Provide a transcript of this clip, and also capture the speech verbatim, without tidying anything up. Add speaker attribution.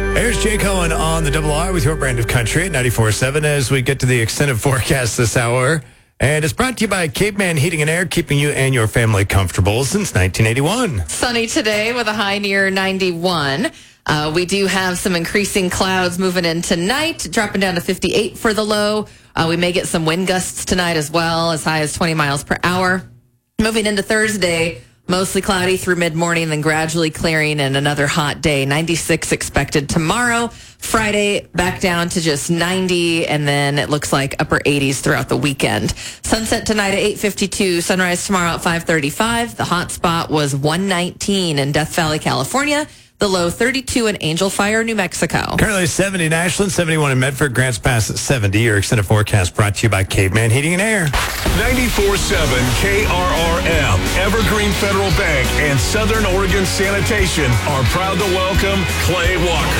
Speaker 1: There's Jay Cohen on the Double R with your brand of country at ninety-four point seven as we get to the extended forecast this hour. And it's brought to you by Caveman Heating and Air, keeping you and your family comfortable since nineteen eighty-one.
Speaker 2: Sunny today with a high near ninety-one. Uh, we do have some increasing clouds moving in tonight, dropping down to fifty-eight for the low. Uh, we may get some wind gusts tonight as well, as high as twenty miles per hour. Moving into Thursday, mostly cloudy through mid-morning, then gradually clearing and another hot day. ninety-six expected tomorrow. Friday, back down to just ninety, and then it looks like upper eighties throughout the weekend. Sunset tonight at eight fifty-two, sunrise tomorrow at five thirty-five. The hot spot was one nineteen in Death Valley, California. The low thirty-two in Angel Fire, New Mexico.
Speaker 1: Currently seventy in Ashland, seventy-one in Medford, Grants Pass at seventy. Your extended forecast brought to you by Caveman Heating and Air.
Speaker 3: ninety-four point seven K R R M, Evergreen Federal Bank, and Southern Oregon Sanitation are proud to welcome Clay Walker.